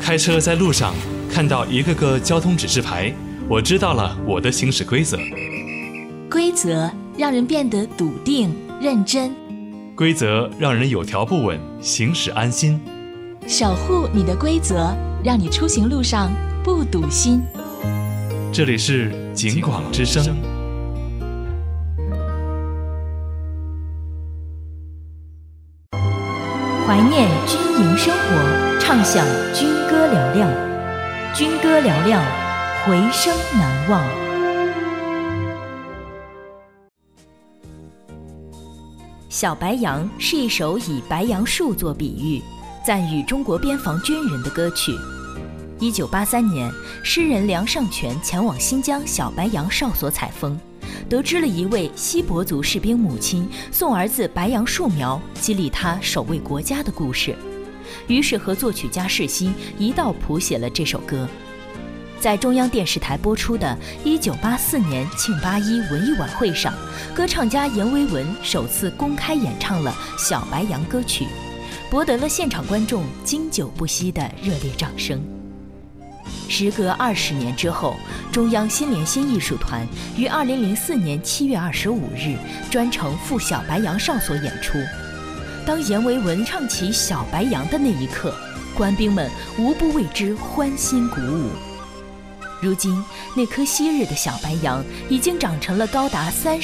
开车在路上看到一个个交通指示牌，我知道了我的行驶规则。 规则让人变得笃定认真， 规则让人有条不紊，行驶安心。 守护你的规则，让你出行路上不堵心。 这里是警广之声。 怀念军营生活，畅享军歌嘹亮，军歌嘹亮，回声难忘。小白杨是一首以白杨树做比喻，赞誉中国边防军人的歌曲。1983年，诗人梁尚全前往新疆小白杨哨所采风，得知了一位锡伯族士兵母亲送儿子白杨树苗，激励他守卫国家的故事，于是和作曲家世新一道谱写了这首歌。在中央电视台播出的1984年庆81文艺晚会上，歌唱家阎维文首次公开演唱了《小白杨》歌曲，博得了现场观众经久不息的热烈掌声。时隔20年之后，中央新联新艺术团于2004年7月25日专程赴小白杨哨所演出。当阎维文唱起《小白杨》的那一刻，官兵们无不为之欢欣鼓舞。如今，那棵昔日的小白杨已经长成了高达30